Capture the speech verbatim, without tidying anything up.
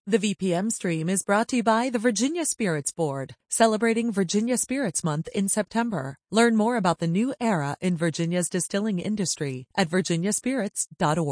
The V P M stream is brought to you by the Virginia Spirits Board, celebrating Virginia Spirits Month in September. Learn more about the new era in Virginia's distilling industry at virginia spirits dot org.